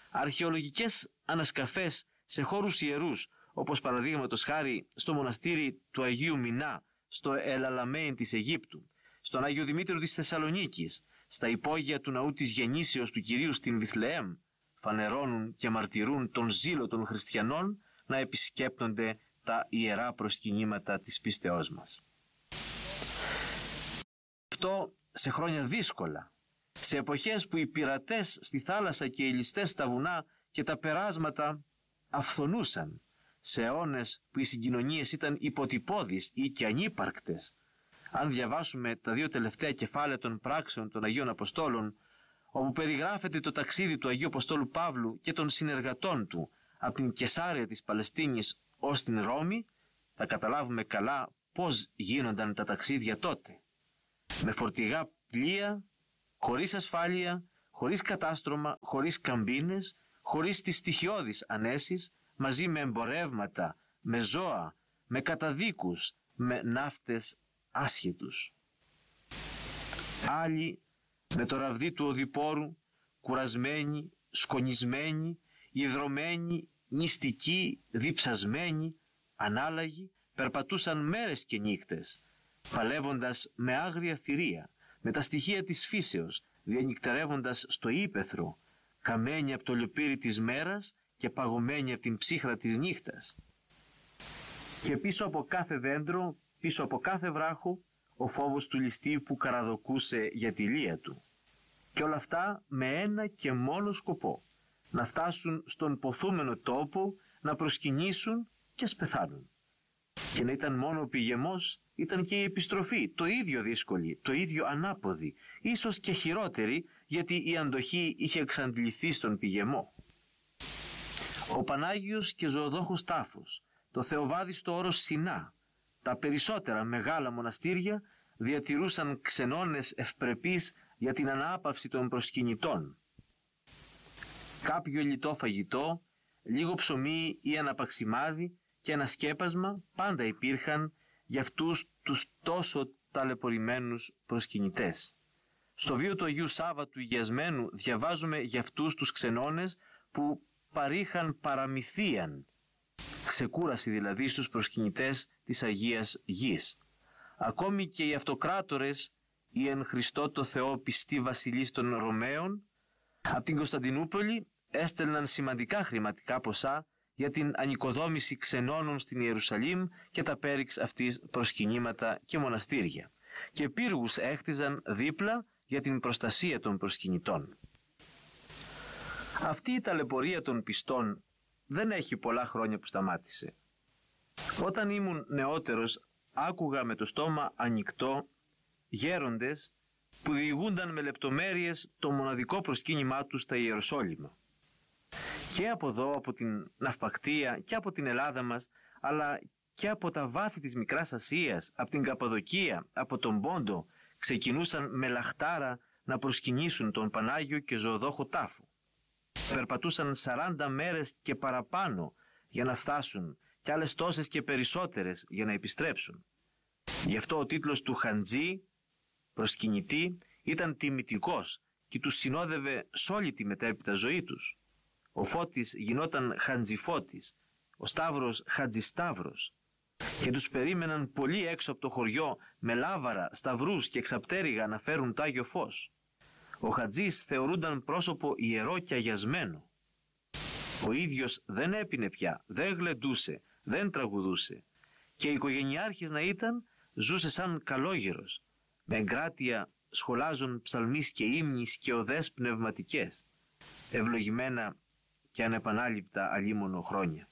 Αρχαιολογικές ανασκαφές σε χώρους ιερούς, όπως παραδείγματος χάρη στο μοναστήρι του Αγίου Μινά, στο Ελαλαμέιν της Αιγύπτου, στον Άγιο Δημήτριο της Θεσσαλονίκης, στα υπόγεια του ναού της Γεννήσεως του Κυρίου στην Βιθλεέμ, φανερώνουν και μαρτυρούν τον ζήλο των χριστιανών να επισκέπτονται τα ιερά προσκυνήματα της πίστεώς μας. Αυτό σε χρόνια δύσκολα, σε εποχές που οι πειρατές στη θάλασσα και οι ληστές στα βουνά και τα περάσματα αυθονούσαν, σε αιώνες που οι συγκοινωνίες ήταν υποτυπώδεις ή και ανύπαρκτες. Αν διαβάσουμε τα 2 τελευταία κεφάλαια των πράξεων των Αγίων Αποστόλων, όπου περιγράφεται το ταξίδι του Αγίου Αποστόλου Παύλου και των συνεργατών του από την Κεσάρια της Παλαιστίνης ως την Ρώμη, θα καταλάβουμε καλά πώς γίνονταν τα ταξίδια τότε. Με φορτηγά πλοία, χωρίς ασφάλεια, χωρίς κατάστρωμα, χωρίς καμπίνες, χωρίς τις στοιχειώδεις ανέσεις, μαζί με εμπορεύματα, με ζώα, με καταδίκους, με ναύτες άσχετους. Άλλοι με το ραβδί του οδηπόρου, κουρασμένοι, σκονισμένοι, ιδρωμένοι, νηστικοί, διψασμένοι, ανάλαγοι, περπατούσαν μέρες και νύχτες, παλεύοντας με άγρια θηρία, με τα στοιχεία της φύσεως, διανυκτερεύοντας στο ύπαιθρο, καμένοι από το λιοπύρι της μέρας και παγωμένοι από την ψύχρα της νύχτας. Και πίσω από κάθε δέντρο, πίσω από κάθε βράχο, ο φόβος του ληστή που καραδοκούσε για τη λία του. Και όλα αυτά με ένα και μόνο σκοπό, να φτάσουν στον ποθούμενο τόπο, να προσκυνήσουν και ας πεθάνουν. Και να ήταν μόνο ο πηγεμός, ήταν και η επιστροφή, το ίδιο δύσκολη, το ίδιο ανάποδη, ίσως και χειρότερη, γιατί η αντοχή είχε εξαντληθεί στον πηγεμό. Ο Πανάγιος και Ζωοδόχος Τάφος, το θεοβάδιστο όρος Σινά, τα περισσότερα μεγάλα μοναστήρια διατηρούσαν ξενώνες ευπρεπείς για την ανάπαυση των προσκυνητών. Κάποιο λιτό φαγητό, λίγο ψωμί ή ένα παξιμάδι και ένα σκέπασμα πάντα υπήρχαν για αυτούς τους τόσο ταλαιπωρημένους προσκυνητές. Στο βίο του Αγίου Σάββατου Υγιασμένου διαβάζουμε για αυτούς τους ξενώνες που παρήχαν παραμυθίαν, ξεκούραση δηλαδή στους προσκυνητές της Αγίας Γης. Ακόμη και οι αυτοκράτορες, οι εν Χριστώ το Θεό πιστοί βασιλείς των Ρωμαίων, από την Κωνσταντινούπολη έστελναν σημαντικά χρηματικά ποσά για την ανοικοδόμηση ξενώνων στην Ιερουσαλήμ και τα πέριξ αυτής προσκυνήματα και μοναστήρια, και πύργους έχτιζαν δίπλα για την προστασία των προσκυνητών. Αυτή η ταλαιπωρία των πιστών δεν έχει πολλά χρόνια που σταμάτησε. Όταν ήμουν νεότερος, άκουγα με το στόμα ανοιχτό γέροντες που διηγούνταν με λεπτομέρειες το μοναδικό προσκύνημά τους στα Ιεροσόλυμα. Και από εδώ, από την Ναυπακτία και από την Ελλάδα μας, αλλά και από τα βάθη της Μικράς Ασίας, από την Καπαδοκία, από τον Πόντο, ξεκινούσαν με λαχτάρα να προσκυνήσουν τον Πανάγιο και Ζωοδόχο Τάφο. Περπατούσαν 40 μέρες και παραπάνω για να φτάσουν και άλλες τόσες και περισσότερες για να επιστρέψουν. Γι' αυτό ο τίτλος του Χαντζή, προσκυνητή, ήταν τιμητικός και τους συνόδευε σ' όλη τη μετέπειτα ζωή τους. Ο Φώτης γινόταν Χαντζιφώτης, ο Σταύρος Χατζισταύρος, και τους περίμεναν πολύ έξω από το χωριό με λάβαρα, σταυρούς και εξαπτέρυγα να φέρουν τ' Άγιο Φως. Ο Χατζής θεωρούνταν πρόσωπο ιερό και αγιασμένο. Ο ίδιος δεν έπινε πια, δεν γλεντούσε, δεν τραγουδούσε, και οικογενειάρχης να ήταν, ζούσε σαν καλόγερος, με εγκράτεια σχολάζουν ψαλμής και ύμνης και οδές πνευματικές, ευλογημένα και ανεπανάληπτα αλίμονο χρόνια.